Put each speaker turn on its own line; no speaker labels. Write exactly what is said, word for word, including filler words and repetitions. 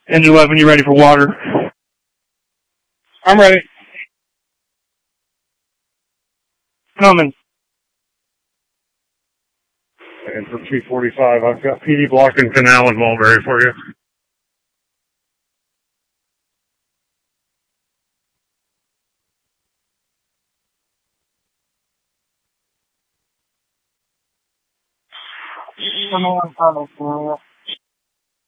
Engine eleven, you ready for water? I'm ready. Coming. And for three forty-five, I've got P D Block and Canal in Mulberry for you. Come on,